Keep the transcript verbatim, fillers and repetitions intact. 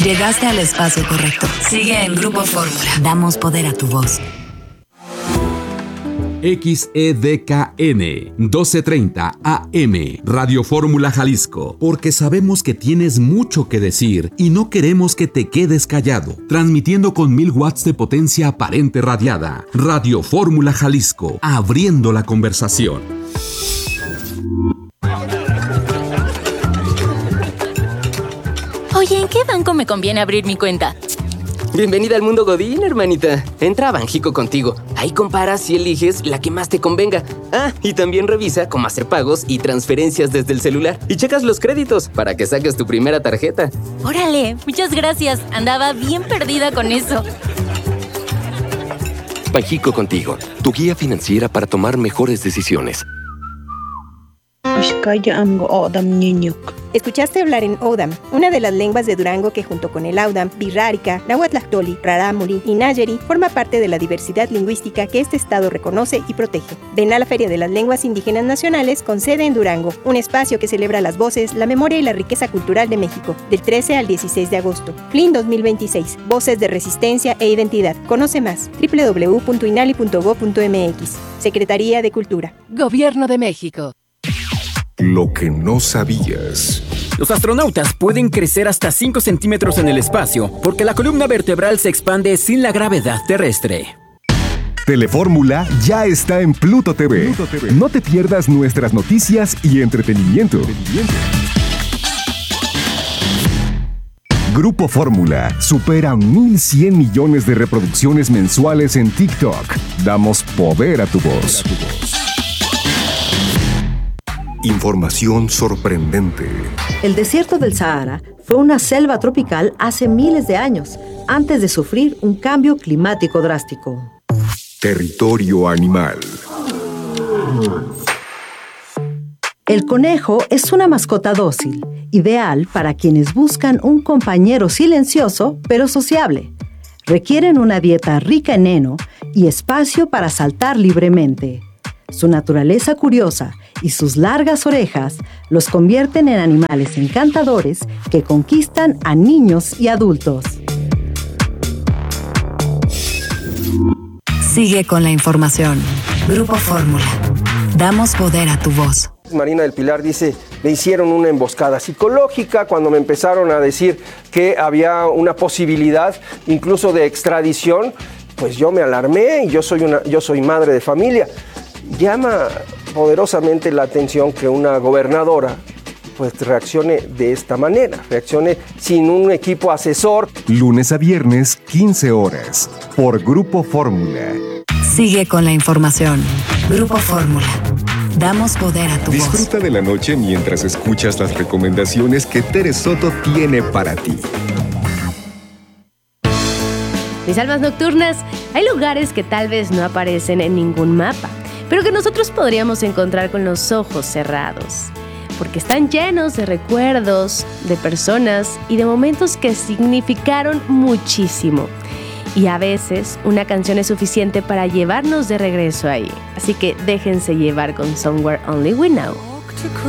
Llegaste al espacio correcto. Sigue en Grupo Fórmula. Damos poder a tu voz. X E D K N doce treinta A M Radio Fórmula Jalisco, porque sabemos que tienes mucho que decir y no queremos que te quedes callado. Transmitiendo con mil watts de potencia aparente radiada. Radio Fórmula Jalisco, abriendo la conversación. Oye, ¿en qué banco me conviene abrir mi cuenta? Bienvenida al mundo Godín, hermanita. Entra a Banjico Contigo. Ahí comparas y eliges la que más te convenga. Ah, y también revisa cómo hacer pagos y transferencias desde el celular. Y checas los créditos para que saques tu primera tarjeta. ¡Órale! Muchas gracias. Andaba bien perdida con eso. Banjico Contigo, tu guía financiera para tomar mejores decisiones. Escuchaste hablar en Odam, una de las lenguas de Durango que junto con el Audam, Birrárica, Nahuatlactoli, Rarámuri y Nayeri forma parte de la diversidad lingüística que este estado reconoce y protege. Ven a la Feria de las Lenguas Indígenas Nacionales con sede en Durango, un espacio que celebra las voces, la memoria y la riqueza cultural de México, del trece al dieciséis de agosto. F L I N dos mil veintiséis, Voces de Resistencia e Identidad. Conoce más, doble u doble u doble u punto inali punto gob punto eme equis. Secretaría de Cultura. Gobierno de México. Lo que no sabías. Los astronautas pueden crecer hasta cinco centímetros en el espacio porque la columna vertebral se expande sin la gravedad terrestre. Telefórmula ya está en Pluto T V. Pluto T V. No te pierdas nuestras noticias y entretenimiento. entretenimiento. Grupo Fórmula supera mil cien millones de reproducciones mensuales en TikTok. Damos poder a tu voz. Información sorprendente. El desierto del Sahara fue una selva tropical hace miles de años, antes de sufrir un cambio climático drástico. Territorio animal. El conejo es una mascota dócil, ideal para quienes buscan un compañero silencioso pero sociable. Requieren una dieta rica en heno y espacio para saltar libremente. Su naturaleza curiosa y sus largas orejas los convierten en animales encantadores que conquistan a niños y adultos. Sigue con la información. Grupo Fórmula. Damos poder a tu voz. Marina del Pilar dice, me hicieron una emboscada psicológica cuando me empezaron a decir que había una posibilidad incluso de extradición, pues yo me alarmé y yo soy, una, yo soy madre de familia. Llama poderosamente la atención que una gobernadora pues reaccione de esta manera, reaccione sin un equipo asesor. Lunes a viernes, quince horas, por Grupo Fórmula. Sigue con la información. Grupo Fórmula. Damos poder a tu Disfruta voz. Disfruta de la noche mientras escuchas las recomendaciones que Tere Soto tiene para ti. Mis almas nocturnas, hay lugares que tal vez no aparecen en ningún mapa, pero que nosotros podríamos encontrar con los ojos cerrados, porque están llenos de recuerdos, de personas y de momentos que significaron muchísimo. Y a veces una canción es suficiente para llevarnos de regreso ahí. Así que déjense llevar con Somewhere Only We Know.